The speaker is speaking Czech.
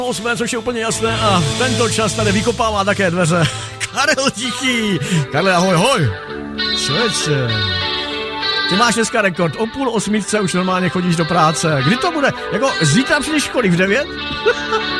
8, což je úplně jasné a v tento čas tady vykopává také dveře Karel Tichý. Karle, ahoj, hoj. Člověče. Ty máš dneska rekord, o 7:30 už normálně chodíš do práce. Kdy to bude? Jako zítra přijdeš školy v 9?